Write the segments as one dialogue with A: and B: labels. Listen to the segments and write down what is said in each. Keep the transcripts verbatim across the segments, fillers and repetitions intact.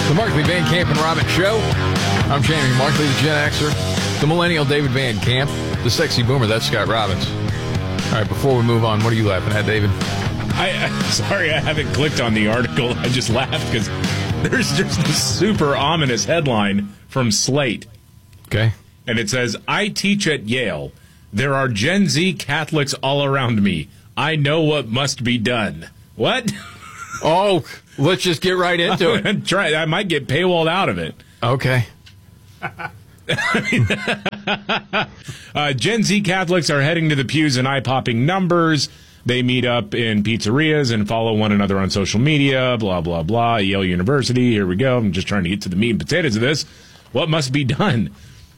A: The Markley, Van Camp, and Robbins Show. I'm Jamie Markley, the Gen Xer. The Millennial, David Van Camp. The Sexy Boomer, that's Scott Robbins. All right, before we move on, what are you laughing at, David?
B: I, I'm sorry I haven't clicked on the article. I just laughed because there's just a super ominous headline from Slate.
A: Okay.
B: And it says, I teach at Yale. There are Gen Z Catholics all around me. I know what must be done. What?
A: Oh, let's just get right into it.
B: Try. I might get paywalled out of it.
A: Okay.
B: uh, Gen Z Catholics are heading to the pews in eye-popping numbers. They meet up in pizzerias and follow one another on social media, blah, blah, blah. Yale University, here we go. I'm just trying to get to the meat and potatoes of this. What must be done?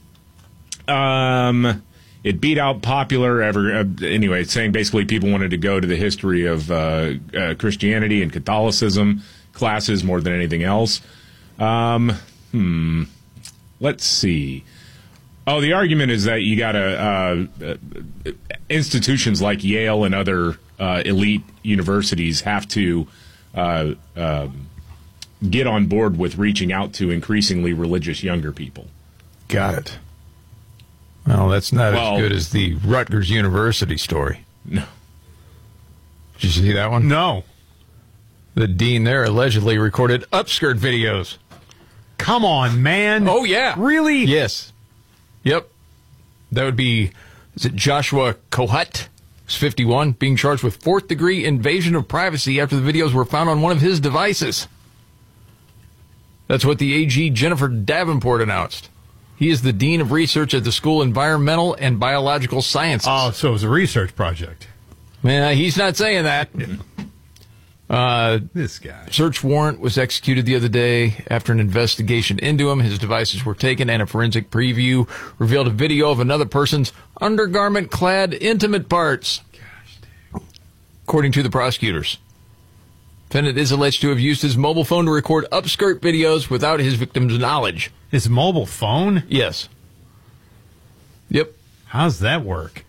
B: Um... It beat out popular ever uh, anyway. It's saying basically people wanted to go to the history of uh, uh, Christianity and Catholicism classes more than anything else. Um, hmm. Let's see. Oh, the argument is that you got to uh, uh, institutions like Yale and other uh, elite universities have to uh, uh, get on board with reaching out to increasingly religious younger people.
A: Got it. Well, that's not
B: well,
A: as good as the Rutgers University story.
B: No.
A: Did you see that one?
C: No.
A: The dean there allegedly recorded upskirt videos.
C: Come on, man.
A: Oh, yeah.
C: Really?
A: Yes. Yep. That would be, is it Joshua Kohut? He's fifty-one, being charged with fourth-degree invasion of privacy after the videos were found on one of his devices. That's what the A G Jennifer Davenport announced. He is the Dean of Research at the School of Environmental and Biological Sciences.
C: Oh, so it was a research project.
A: Man, he's not saying that. Uh,
C: this guy.
A: Search warrant was executed the other day after an investigation into him. His devices were taken, and a forensic preview revealed a video of another person's undergarment-clad intimate parts.
C: Gosh, dude.
A: According to the prosecutors. Defendant is alleged to have used his mobile phone to record upskirt videos without his victim's knowledge.
C: His mobile phone?
A: Yes. Yep.
C: How's that work?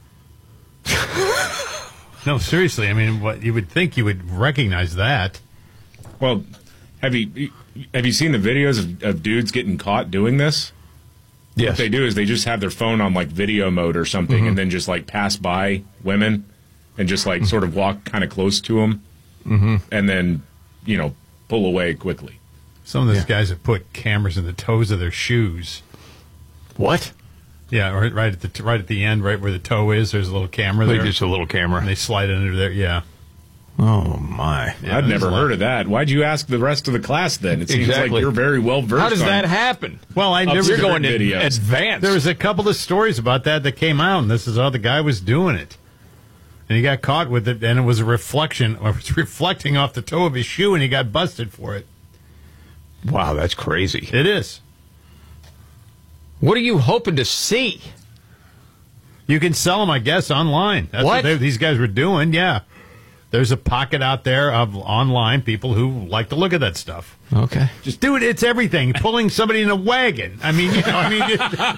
C: No, seriously. I mean, what you would think you would recognize that.
B: Well, have you have you seen the videos of, of dudes getting caught doing this?
A: Yes.
B: What they do is they just have their phone on like video mode or something, mm-hmm. and then just like pass by women and just like mm-hmm. sort of walk kind of close to them, mm-hmm. and then you know pull away quickly.
C: Some of those
A: yeah.
C: guys have put cameras in the toes of their shoes.
A: What?
C: Yeah, right, right at the right at the end, right where the toe is. There's a little camera
A: Like
C: there.
A: just a little camera.
C: And they slide it under there. Yeah.
A: Oh my!
C: Yeah,
B: I've never heard of that. Why'd you ask the rest of the class then? It seems
A: exactly.
B: like you're very well versed.
A: How does
B: on
A: that happen?
C: Well, I never.
A: You're going in
B: videos.
A: advance.
C: There was a couple of stories about that that came out, and this is how the guy was doing it. And he got caught with it, and it was a reflection, or it was reflecting off the toe of his shoe, and he got busted for it.
A: Wow, that's crazy.
C: It is.
A: What are you hoping to see?
C: You can sell them, I guess, online. That's what,
A: what
C: they, these guys were doing, yeah. There's a pocket out there of online people who like to look at that stuff.
A: Okay.
C: Just do it. It's everything. Pulling somebody in a wagon. I mean, you know, I mean,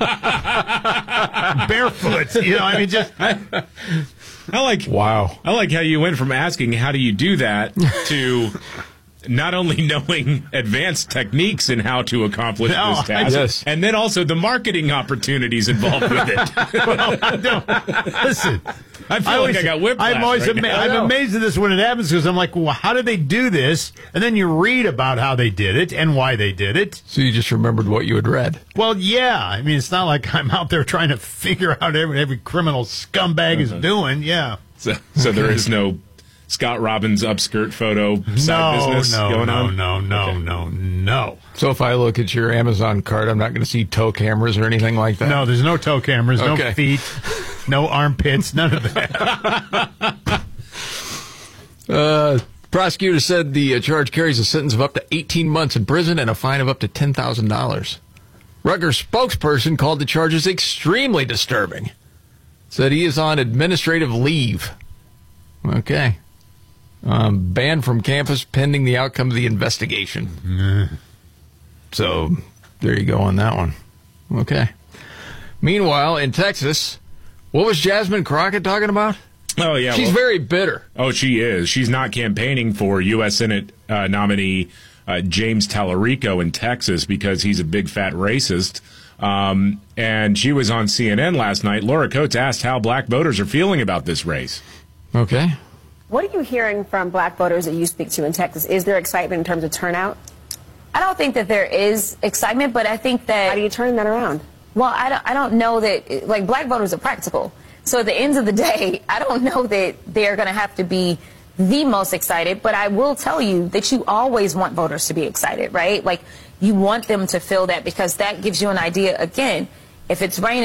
C: just, barefoot. You know, I mean, just.
B: I, I like.
A: Wow.
B: I like how you went from asking how do you do that to not only knowing advanced techniques in how to accomplish
C: No,
B: this task,
A: yes.
B: and then also the marketing opportunities involved with it.
C: Well, no, listen.
B: I feel
C: I always,
B: like I got whiplash
C: I'm always
B: right
C: ama-
B: now.
C: I'm amazed at this when it happens because I'm like, well, how did they do this? And then you read about how they did it and why they did it.
A: So you just remembered what you had read.
C: Well, yeah. I mean, it's not like I'm out there trying to figure out every, every criminal scumbag is doing. Yeah.
B: So, so there is no Scott Robbins upskirt photo side
C: No,
B: business
C: no,
B: going
C: no,
B: on?
C: no, no,
B: Okay.
C: no, no.
A: So if I look at your Amazon cart, I'm not going to see toe cameras or anything like that?
C: No, there's no toe cameras, no
A: Okay.
C: feet, no armpits, none of that.
A: Uh, prosecutor said the uh, charge carries a sentence of up to eighteen months in prison and a fine of up to ten thousand dollars. Rutgers spokesperson called the charges extremely disturbing. Said he is on administrative leave. Okay. Um, banned from campus pending the outcome of the investigation.
C: Mm.
A: So there you go on that one. Okay. Meanwhile, in Texas, what was Jasmine Crockett talking about?
B: Oh, yeah.
A: She's
B: well,
A: very bitter.
B: Oh, she is. She's not campaigning for U S Senate uh, nominee uh, James Tallarico in Texas because he's a big fat racist. Um, and she was on C N N last night. Laura Coates asked how black voters are feeling about this race.
A: Okay.
D: What are you hearing from black voters that you speak to in Texas? Is there excitement in terms of turnout?
E: I don't think that there is excitement, but I think that...
D: How do you turn that around?
E: Well, I don't, I don't know that, like, black voters are practical. So at the end of the day, I don't know that they're going to have to be the most excited, but I will tell you that you always want voters to be excited, right? Like, you want them to feel that because that gives you an idea, again, if it's raining